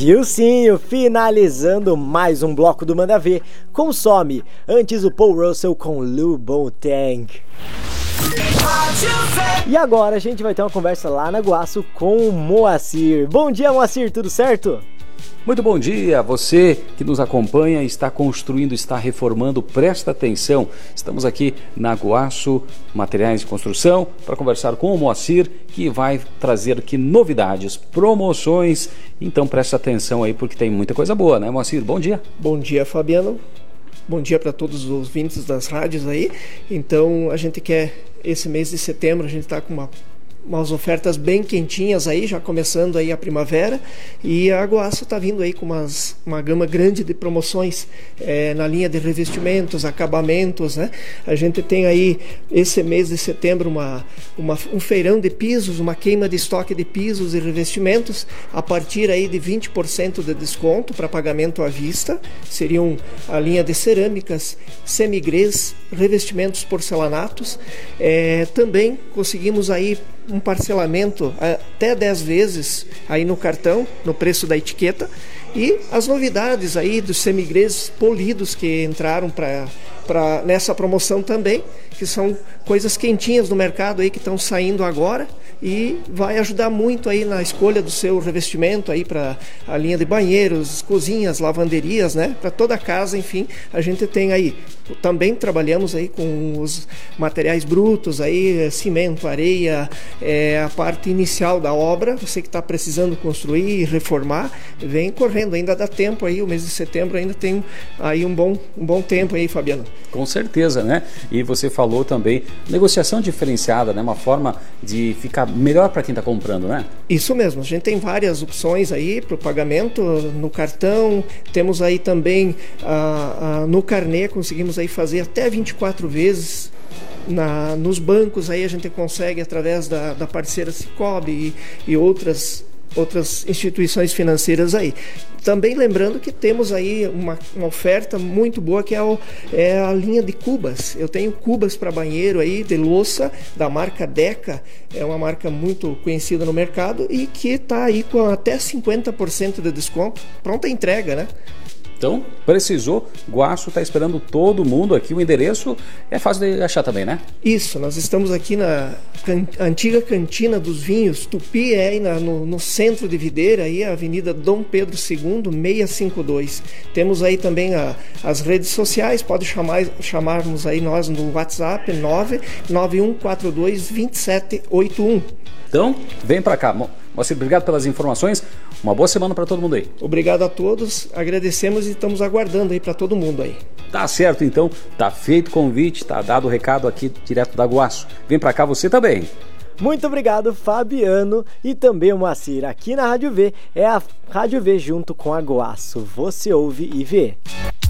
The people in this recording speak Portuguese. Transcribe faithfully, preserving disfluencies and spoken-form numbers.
Dilcinho, finalizando mais um bloco do Manda Ver. Consome, antes o Paul Russell com Lou Boateng. E agora a gente vai ter uma conversa lá na Guaço com o Moacir. Bom dia, Moacir, tudo certo? Muito bom dia, você que nos acompanha, está construindo, está reformando, presta atenção. Estamos aqui na Guaço Materiais de Construção para conversar com o Moacir, que vai trazer aqui novidades, promoções. Então presta atenção aí porque tem muita coisa boa, né, Moacir? Bom dia. Bom dia, Fabiano. Bom dia para todos os ouvintes das rádios aí. Então a gente quer, esse mês de setembro, a gente está com uma umas ofertas bem quentinhas aí, já começando aí a primavera, e a Guaço está vindo aí com umas, uma gama grande de promoções é, na linha de revestimentos, acabamentos, né? A gente tem aí esse mês de setembro uma, uma, um feirão de pisos, uma queima de estoque de pisos e revestimentos a partir aí de vinte por cento de desconto para pagamento à vista. Seriam a linha de cerâmicas, semigrês, revestimentos porcelanatos. É, também conseguimos aí um parcelamento até dez vezes aí no cartão, no preço da etiqueta, e as novidades aí dos semigrês polidos que entraram para para nessa promoção também, que são coisas quentinhas no mercado aí que estão saindo agora e vai ajudar muito aí na escolha do seu revestimento aí para a linha de banheiros, cozinhas, lavanderias, né? Para toda a casa, enfim, a gente tem aí. Também trabalhamos aí com os materiais brutos aí, cimento, areia, é, a parte inicial da obra. Você que está precisando construir, reformar, vem correndo, ainda dá tempo aí, o mês de setembro ainda tem aí um bom, um bom tempo aí, Fabiano. Com certeza, né? E você falou também, negociação diferenciada, né? Uma forma de ficar melhor para quem está comprando, né? Isso mesmo, a gente tem várias opções aí para o pagamento no cartão, temos aí também ah, ah, no carnê, conseguimos aí fazer até vinte e quatro vezes. Na, nos bancos aí a gente consegue através da, da parceira Cicobi e, e outras outras instituições financeiras aí. Também lembrando que temos aí uma, uma oferta muito boa que é, o, é a linha de cubas. Eu tenho cubas para banheiro aí de louça da marca Deca, é uma marca muito conhecida no mercado e que está aí com até cinquenta por cento de desconto, pronta entrega, né? Então, precisou, Guaço está esperando todo mundo aqui. O endereço é fácil de achar também, né? Isso, nós estamos aqui na can, antiga Cantina dos Vinhos, Tupi, é aí na, no, no centro de Videira, aí a Avenida Dom Pedro segundo, seiscentos e cinquenta e dois. Temos aí também a, as redes sociais, pode chamar, chamarmos aí nós no WhatsApp nove nove um quatro dois dois sete oito um. Então, vem para cá. Moacir, obrigado pelas informações. Uma boa semana para todo mundo aí. Obrigado a todos, agradecemos e estamos aguardando aí para todo mundo aí. Tá certo, então, tá feito o convite, tá dado o recado aqui direto da Guaço. Vem para cá você também. Muito obrigado, Fabiano, e também o Moacir. Aqui na Rádio V, é a Rádio V junto com a Guaço. Você ouve e vê.